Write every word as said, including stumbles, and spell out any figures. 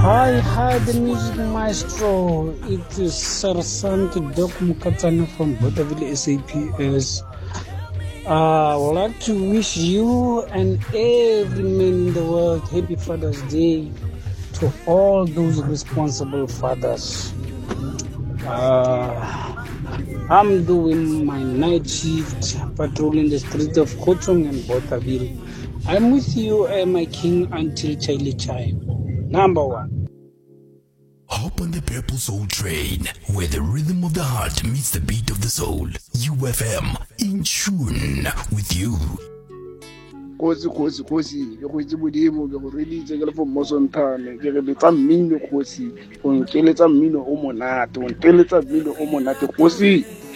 I had the music maestro. It is Sarsant Doc Mukatsana from Botaville S A P S. Uh, I would like to wish you and every man in the world happy Father's Day, to all those responsible fathers. Uh, I'm doing my night shift patrolling the streets of Kochong and Botaville. I'm with you, uh, my king, until Charlie Chime. Number one. Hop on the Purple Soul train, where the rhythm of the heart meets the beat of the soul. U F M, in tune with you. Kosi kosi kosi ke go itse modimo ke go reditse ke le fo Mosontane ke re letsa mmino kosi o nkeletsa mmino o monate o nkeletsa mmino o monate kosi.